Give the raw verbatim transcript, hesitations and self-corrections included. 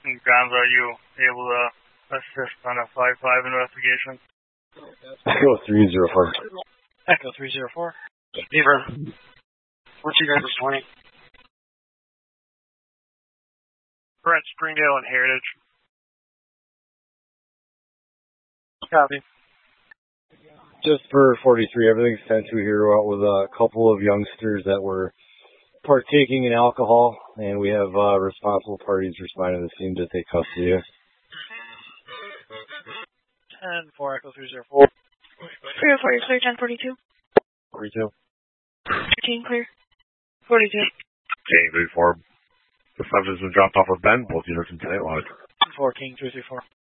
Gonzo, are you able to assist on a five five investigation? Echo three zero four. Echo three zero four. Beaver, what's your guys' twenty? Brent, Springdale, and Heritage. Copy. Just for forty-three, everything's ten two here out with a couple of youngsters that were partaking in alcohol, and we have uh, responsible parties responding to the scene to take custody. ten four, Echo three zero four. three oh four, you're clear, ten forty-two. forty-two. thirteen clear. forty-two. King three four. The subject has been dropped off of Ben. Both units in Saint Lodge. four, King three three four.